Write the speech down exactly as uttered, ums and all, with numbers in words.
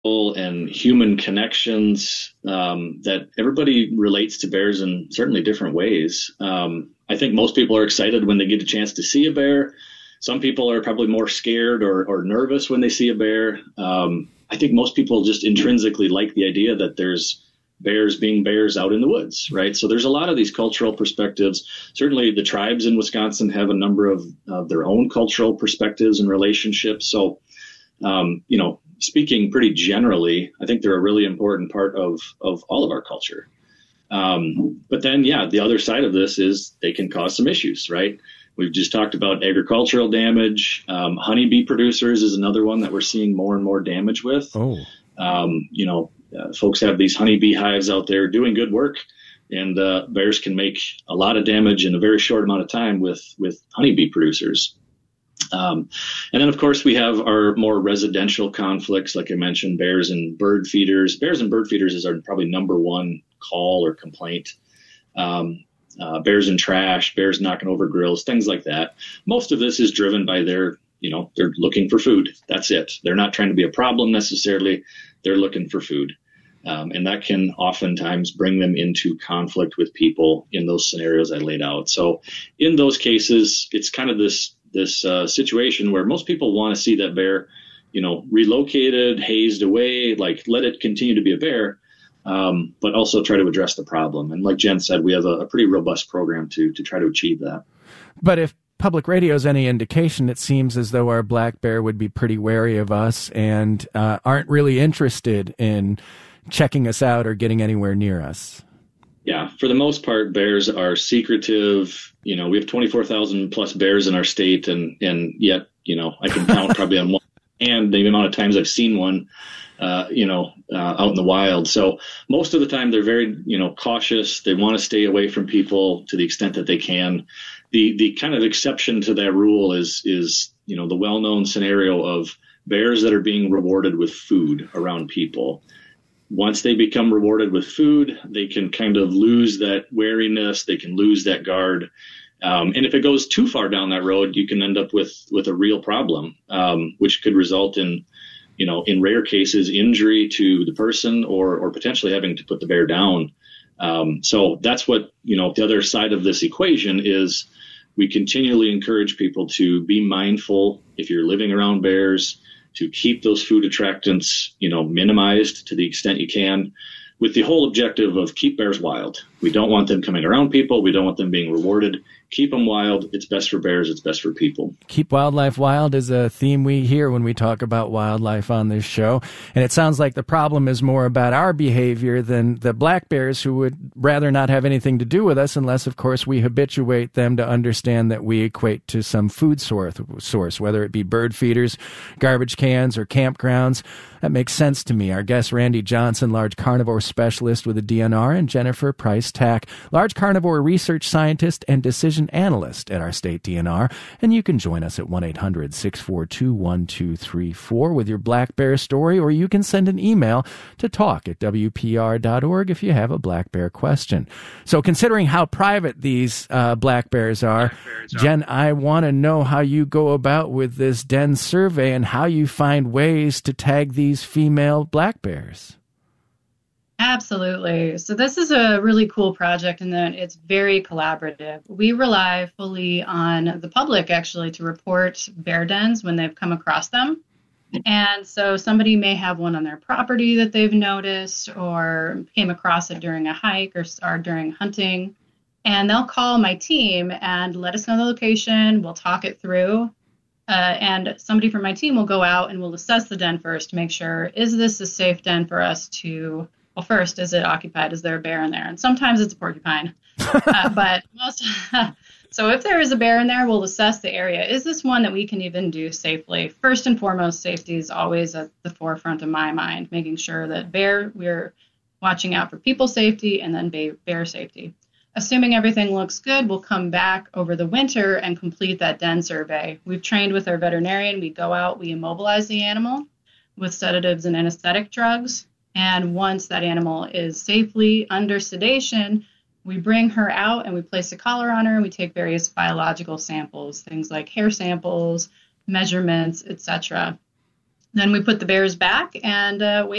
and human connections, um, that everybody relates to bears in certainly different ways. Um, I think most people are excited when they get a chance to see a bear. Some people are probably more scared or, or nervous when they see a bear. Um, I think most people just intrinsically like the idea that there's bears being bears out in the woods, right? So there's a lot of these cultural perspectives. Certainly the tribes in Wisconsin have a number of, of their own cultural perspectives and relationships. So, um, you know, speaking pretty generally, I think they're a really important part of, of all of our culture. Um, but then, yeah, the other side of this is they can cause some issues, right? We've just talked about agricultural damage. Um, honeybee producers is another one that we're seeing more and more damage with. Oh, um, you know, uh, folks have these honeybee hives out there doing good work, and uh, bears can make a lot of damage in a very short amount of time with, with honeybee producers. Um, and then, of course, we have our more residential conflicts, like I mentioned, bears and bird feeders. Bears and bird feeders is our probably number one call or complaint. Um, uh, bears and trash, bears knocking over grills, things like that. Most of this is driven by their, you know, they're looking for food. That's it. They're not trying to be a problem necessarily. They're looking for food. Um, and that can oftentimes bring them into conflict with people in those scenarios I laid out. So in those cases, it's kind of this this uh, situation where most people want to see that bear, you know, relocated, hazed away, like let it continue to be a bear, um, but also try to address the problem. And like Jen said, we have a, a pretty robust program to to try to achieve that. But if public radio is any indication, it seems as though our black bear would be pretty wary of us and uh, aren't really interested in checking us out or getting anywhere near us. Yeah, for the most part, bears are secretive. You know, we have twenty-four thousand plus bears in our state, and, and yet, you know, I can count probably on one hand the amount of times I've seen one, uh, you know, uh, out in the wild. So most of the time they're very, you know, cautious. They want to stay away from people to the extent that they can. The the kind of exception to that rule is, is you know, the well-known scenario of bears that are being rewarded with food around people. Once they become rewarded with food, they can kind of lose that wariness. They can lose that guard. Um, and if it goes too far down that road, you can end up with, with a real problem, um, which could result in, you know, in rare cases, injury to the person or, or potentially having to put the bear down. Um, so that's what, you know, the other side of this equation is we continually encourage people to be mindful if you're living around bears, to keep those food attractants, you know, minimized to the extent you can, with the whole objective of keep bears wild. We don't want them coming around people. We don't want them being rewarded. Keep them wild. It's best for bears. It's best for people. Keep wildlife wild is a theme we hear when we talk about wildlife on this show. And it sounds like the problem is more about our behavior than the black bears, who would rather not have anything to do with us unless, of course, we habituate them to understand that we equate to some food source, source, whether it be bird feeders, garbage cans, or campgrounds. That makes sense to me. Our guest, Randy Johnson, large carnivore specialist with the D N R, and Jennifer Price-Tack, large carnivore research scientist and decision analyst at our state D N R. And you can join us at one eight hundred six four two one two three four with your black bear story, or you can send an email to talk at W P R dot org if you have a black bear question. So considering how private these uh, black bears are, black bears are. Jen, I want to know how you go about with this den survey and how you find ways to tag these female black bears. Absolutely. So this is a really cool project in that it's very collaborative. We rely fully on the public actually to report bear dens when they've come across them. And so somebody may have one on their property that they've noticed or came across it during a hike or, or during hunting. And they'll call my team and let us know the location. We'll talk it through. Uh, and somebody from my team will go out and we'll assess the den first to make sure, is this a safe den for us to, well, first, is it occupied? Is there a bear in there? And sometimes it's a porcupine. uh, but most, so if there is a bear in there, we'll assess the area. Is this one that we can even do safely? First and foremost, safety is always at the forefront of my mind, making sure that bear, we're watching out for people's safety and then bear safety. Assuming everything looks good, we'll come back over the winter and complete that den survey. We've trained with our veterinarian. We go out, we immobilize the animal with sedatives and anesthetic drugs. And once that animal is safely under sedation, we bring her out and we place a collar on her and we take various biological samples, things like hair samples, measurements, et cetera. Then we put the bears back and uh, wait